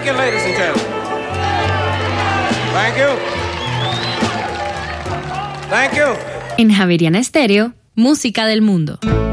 Thank you, ladies and gentlemen. Thank you. Thank you. En Javeriana Estéreo, música del mundo.